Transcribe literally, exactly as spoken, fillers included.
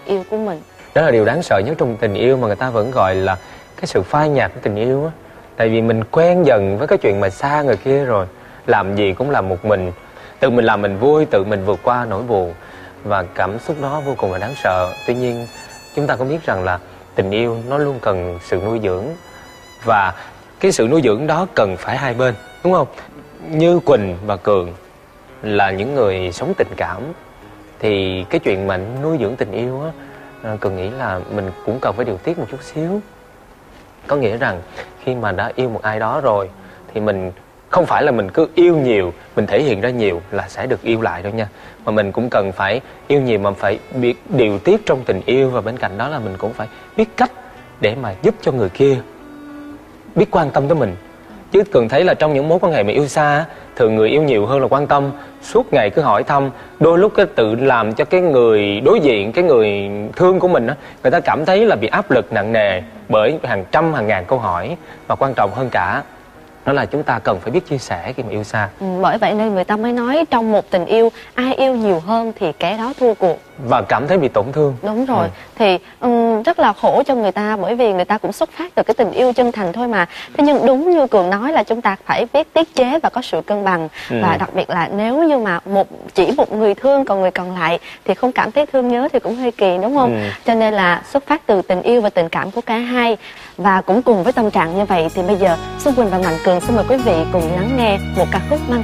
yêu của mình. Đó là điều đáng sợ nhất trong tình yêu mà người ta vẫn gọi là cái sự phai nhạt của tình yêu á. Tại vì mình quen dần với cái chuyện mà xa người kia rồi, làm gì cũng làm một mình, tự mình làm mình vui, tự mình vượt qua nỗi buồn, và cảm xúc đó vô cùng là đáng sợ. Tuy nhiên chúng ta cũng biết rằng là tình yêu nó luôn cần sự nuôi dưỡng, và cái sự nuôi dưỡng đó cần phải hai bên, đúng không? Như Quỳnh và Cường là những người sống tình cảm, thì cái chuyện mà nuôi dưỡng tình yêu á, Cường nghĩ là mình cũng cần phải điều tiết một chút xíu. Có nghĩa rằng khi mà đã yêu một ai đó rồi thì mình không phải là mình cứ yêu nhiều, mình thể hiện ra nhiều là sẽ được yêu lại đâu nha. Mà mình cũng cần phải yêu nhiều mà phải biết điều tiết trong tình yêu, và bên cạnh đó là mình cũng phải biết cách để mà giúp cho người kia biết quan tâm tới mình. Chứ Cường thấy là trong những mối quan hệ mà yêu xa, thường người yêu nhiều hơn là quan tâm, suốt ngày cứ hỏi thăm, đôi lúc cái tự làm cho cái người đối diện, cái người thương của mình á, người ta cảm thấy là bị áp lực nặng nề bởi hàng trăm hàng ngàn câu hỏi. Và quan trọng hơn cả đó là chúng ta cần phải biết chia sẻ khi mà yêu xa. Ừ, bởi vậy nên người ta mới nói trong một tình yêu, ai yêu nhiều hơn thì kẻ đó thua cuộc, và cảm thấy bị tổn thương. đúng rồi. Ừ. Thì um, rất là khổ cho người ta, bởi vì người ta cũng xuất phát từ cái tình yêu chân thành thôi mà. Thế nhưng đúng như Cường nói là chúng ta phải biết tiết chế và có sự cân bằng. Ừ. Và đặc biệt là nếu như mà một chỉ một người thương, còn người còn lại thì không cảm thấy thương nhớ thì cũng hơi kỳ, đúng không? Ừ. Cho nên là xuất phát từ tình yêu và tình cảm của cả hai. Và cũng cùng với tâm trạng như vậy thì bây giờ Xuân Quỳnh và Mạnh Cường xin mời quý vị cùng lắng nghe một ca khúc mang